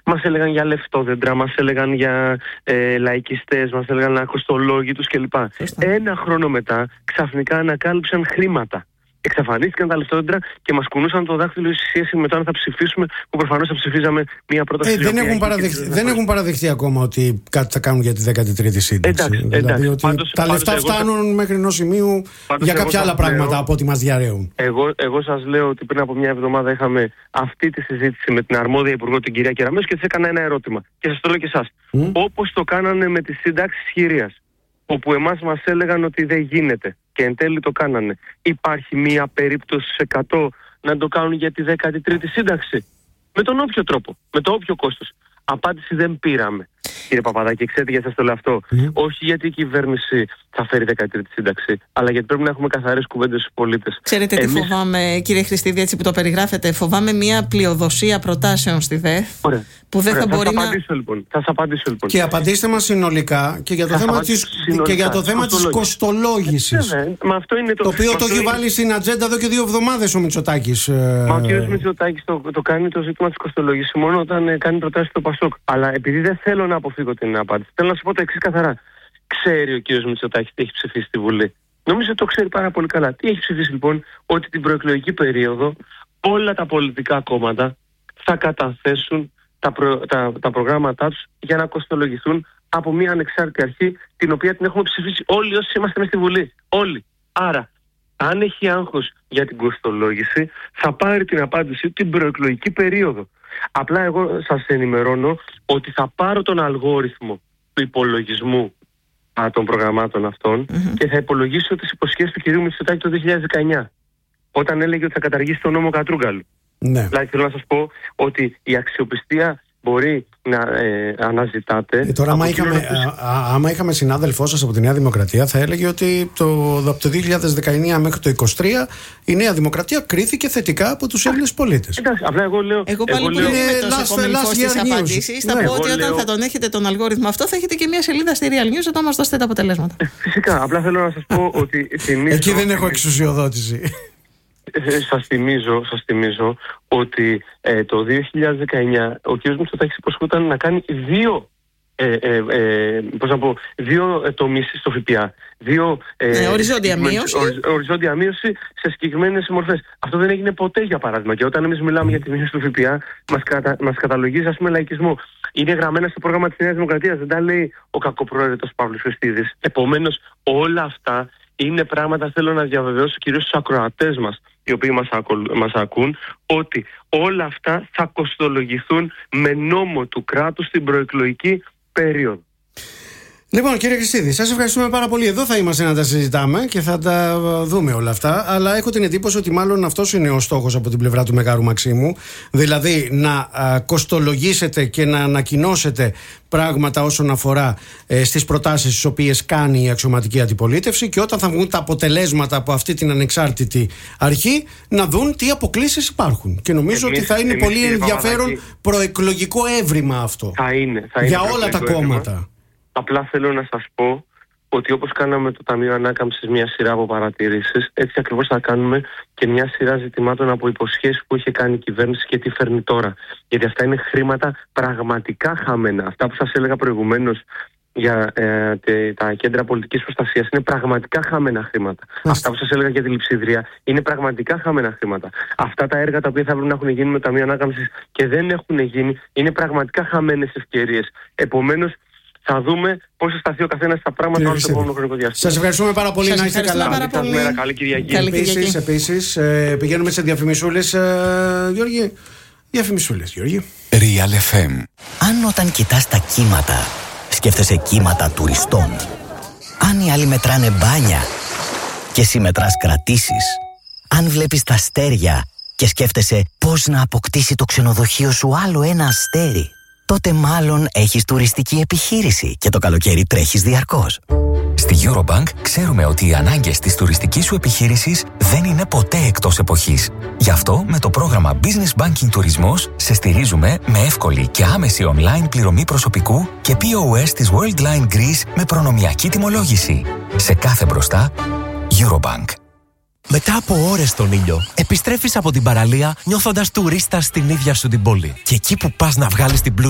Μας έλεγαν για λεφτόδεντρα, μας έλεγαν για λαϊκιστές, μας έλεγαν ακοστολόγητους κλπ. Ένα χρόνο μετά ξαφνικά ανακάλυψαν χρήματα. Εξαφανίστηκαν τα λεφτόδεντρα και μας κουνούσαν το δάχτυλο σε σχέση με το αν θα ψηφίσουμε, που προφανώς θα ψηφίζαμε μια πρόταση. Δεν έχουν παραδεχτεί ακόμα ότι κάτι θα κάνουν για τη 13η σύνταξη. Δηλαδή ότι τα λεφτά φτάνουν μέχρι ενός σημείου για κάποια άλλα πράγματα από ό,τι μας διαρρέουν. Εγώ σας λέω ότι πριν από μια εβδομάδα είχαμε αυτή τη συζήτηση με την αρμόδια υπουργό, την κυρία Κεραμέως, και της έκανα ένα ερώτημα. Και σας το λέω και εσάς. Όπως το κάνανε με τις συντάξεις χειρίας, όπου εμάς μας έλεγαν ότι δεν γίνεται και εν τέλει το κάνανε. Υπάρχει μία περίπτωση σε 100 να το κάνουν για τη 13η σύνταξη? Με τον όποιο τρόπο, με το όποιο κόστος. Απάντηση δεν πήραμε. Κύριε Παπαδάκη, ξέρετε γιατί σας το λέω αυτό? Όχι γιατί η κυβέρνηση θα φέρει 13η σύνταξη, αλλά γιατί πρέπει να έχουμε καθαρές κουβέντες στους πολίτες. Ξέρετε τι φοβάμαι, κύριε Χριστίδη, έτσι που το περιγράφετε? Φοβάμαι μια πλειοδοσία προτάσεων στη ΔΕΘ. Ωραία. Που δεν θα μπορεί να. Θα σας απαντήσω λοιπόν. Και απαντήστε μας συνολικά και για το θέμα της κοστολόγησης. Το οποίο το έχει βάλει στην ατζέντα εδώ και 2 εβδομάδες ο Μητσοτάκης. Μα ο κ. Μητσοτάκης το κάνει το ζήτημα της κοστολόγησης μόνο όταν κάνει προτάσεις στο ΠΑΣΟΚ. Αλλά επειδή δεν θέλω να αποφύγω την απάντηση, θέλω να σας πω το εξής καθαρά. Ξέρει ο κ. Μητσοτάκης τι έχει ψηφίσει στη Βουλή? Νομίζω ότι το ξέρει πάρα πολύ καλά. Τι έχει ψηφίσει λοιπόν? Ότι την προεκλογική περίοδο όλα τα πολιτικά κόμματα θα καταθέσουν τα προγράμματά τους για να κοστολογηθούν από μια ανεξάρτητη αρχή, την οποία την έχουμε ψηφίσει όλοι όσοι είμαστε μες στη Βουλή. Όλοι. Άρα, αν έχει άγχος για την κοστολόγηση, θα πάρει την απάντηση την προεκλογική περίοδο. Απλά εγώ σας ενημερώνω ότι θα πάρω τον αλγόριθμο του υπολογισμού των προγραμμάτων αυτών και θα υπολογίσω τις υποσχέσεις του κυρίου Μητσοτάκη το 2019, όταν έλεγε ότι θα καταργήσει τον νόμο Κατρούγκαλου. Ναι. Δηλαδή θέλω να σας πω ότι η αξιοπιστία μπορεί να αναζητάτε. Τώρα άμα είχαμε συνάδελφό σας από τη Νέα Δημοκρατία, θα έλεγε ότι από το 2019 μέχρι το 2023 η Νέα Δημοκρατία κρίθηκε θετικά από τους Έλληνες πολίτες. Εντάξει, απλά εγώ λέω που δεν είμαι τόσο κομβικός στις απαντήσεις, θα πω ότι όταν θα τον έχετε τον αλγόριθμο αυτό, θα έχετε και μια σελίδα στη Real News να μας δώσετε τα αποτελέσματα. Φυσικά, απλά θέλω να σας πω ότι εκεί δεν έχω εξουσιοδότηση. Σας θυμίζω ότι το 2019 ο κ. Μητσοτάκης υποσχόταν να κάνει δύο τομείς στο ΦΠΑ. Οριζόντια μείωση σε συγκεκριμένες μορφές. Αυτό δεν έγινε ποτέ, για παράδειγμα. Και όταν εμείς μιλάμε για τη μείωση του ΦΠΑ, μας καταλογίζει, ας πούμε, λαϊκισμό. Είναι γραμμένα στο πρόγραμμα της Νέας Δημοκρατίας. Δεν τα λέει ο κακοπροαίρετος Παύλος Χριστίδης. Επομένως, όλα αυτά είναι πράγματα, θέλω να διαβεβαιώσω κυρίως στους ακροατές μας, οι οποίοι μας ακούν, ότι όλα αυτά θα κοστολογηθούν με νόμο του κράτους στην προεκλογική περίοδο. Λοιπόν, κύριε Χριστίδη, σας ευχαριστούμε πάρα πολύ. Εδώ θα είμαστε να τα συζητάμε και θα τα δούμε όλα αυτά. Αλλά έχω την εντύπωση ότι μάλλον αυτός είναι ο στόχος από την πλευρά του Μεγάρου Μαξίμου. Δηλαδή να κοστολογήσετε και να ανακοινώσετε πράγματα όσον αφορά στις προτάσεις τις οποίες κάνει η αξιωματική αντιπολίτευση, και όταν θα βγουν τα αποτελέσματα από αυτή την ανεξάρτητη αρχή να δουν τι αποκλίσεις υπάρχουν. Και νομίζω ότι θα είναι πολύ ενδιαφέρον προεκλογικό έβριμα αυτό. Θα είναι για όλα τα κόμματα. Απλά θέλω να σας πω ότι όπως κάναμε το Ταμείο Ανάκαμψης μια σειρά από παρατηρήσεις, έτσι ακριβώς θα κάνουμε και μια σειρά ζητημάτων από υποσχέσεις που είχε κάνει η κυβέρνηση και τι φέρνει τώρα. Γιατί αυτά είναι χρήματα πραγματικά χαμένα. Αυτά που σας έλεγα προηγουμένως για τα κέντρα πολιτικής προστασίας είναι πραγματικά χαμένα χρήματα. Αυτά που σας έλεγα για τη Λειψιδρία είναι πραγματικά χαμένα χρήματα. Αυτά τα έργα τα οποία θα πρέπει να έχουν γίνει με το Ταμείο Ανάκαμψης και δεν έχουν γίνει είναι πραγματικά χαμένες ευκαιρίες. Επομένως, θα δούμε πώς θα σταθεί ο καθένας στα πράγματα όλο το επόμενο χρονικό διάστημα. Σας ευχαριστούμε πάρα πολύ. Να είστε καλά. Καλή Κυριακή. Επίσης, πηγαίνουμε σε διαφημισούλες, Γιώργη. Διαφημισούλες, Γιώργη. Real FM. Αν όταν κοιτάς τα κύματα, σκέφτεσαι κύματα τουριστών. Αν οι άλλοι μετράνε μπάνια και εσύ μετράς κρατήσεις. Αν βλέπεις τα αστέρια και σκέφτεσαι πώς να αποκτήσει το ξενοδοχείο σου άλλο ένα αστέρι, τότε μάλλον έχεις τουριστική επιχείρηση και το καλοκαίρι τρέχεις διαρκώς. Στη Eurobank ξέρουμε ότι οι ανάγκες της τουριστικής σου επιχείρησης δεν είναι ποτέ εκτός εποχής. Γι' αυτό με το πρόγραμμα Business Banking Τουρισμός σε στηρίζουμε με εύκολη και άμεση online πληρωμή προσωπικού και POS της Worldline Greece με προνομιακή τιμολόγηση. Σε κάθε μπροστά, Eurobank. Μετά από ώρες στον ήλιο, επιστρέφεις από την παραλία νιώθοντας τουρίστας στην ίδια σου την πόλη. Και εκεί που πας να βγάλεις την πλούτη